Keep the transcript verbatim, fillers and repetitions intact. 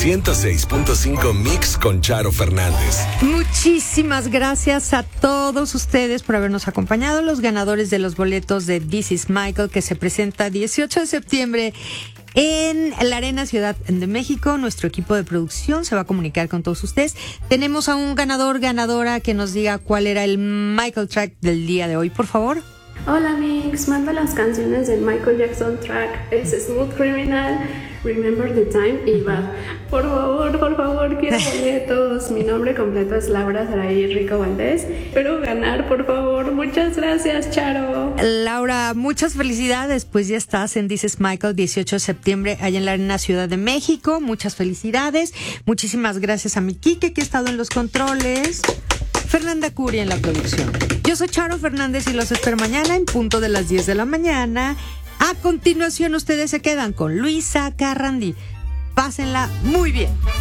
ciento seis punto cinco Mix con Charo Fernández. Muchísimas gracias a todos ustedes por habernos acompañado, los ganadores de los boletos de This is Michael, que se presenta dieciocho de septiembre en la Arena Ciudad de México. Nuestro equipo de producción se va a comunicar con todos ustedes. Tenemos a un ganador, ganadora que nos diga cuál era el Michael track del día de hoy, por favor. Hola Mix, manda las canciones del Michael Jackson track, es Smooth Criminal, Remember the Time y Bad. Por favor, por favor, quiero boletos. Mi nombre completo es Laura Saraí Rico Valdés. Espero ganar, por favor. Muchas gracias, Charo. Laura, muchas felicidades. Pues ya estás en This is Michael, dieciocho de septiembre, allá en la Arena Ciudad de México. Muchas felicidades. Muchísimas gracias a mi Quique, que ha estado en los controles. Fernanda Curia en la producción. Yo soy Charo Fernández y los espero mañana en punto de las diez de la mañana. A continuación, ustedes se quedan con Luisa Carrandi. Pásenla muy bien.